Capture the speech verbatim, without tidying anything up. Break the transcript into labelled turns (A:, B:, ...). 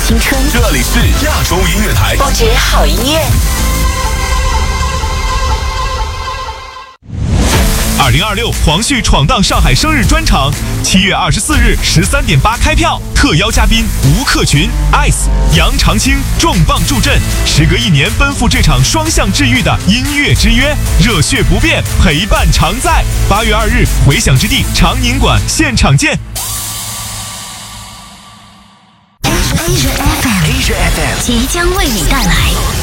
A: 青春，
B: 这里是亚洲音乐台，
A: 不止好音乐。
C: 二零二六黄旭闯荡上海生日专场，七月二十四日十三点八开票，特邀嘉宾吴克群、ice、杨长青重磅助阵，时隔一年奔赴这场双向治愈的音乐之约，热血不变，陪伴常在。八月二日，回响之地长宁馆现场见。
A: Asia F M，
B: Asia F M
A: 即将为你带来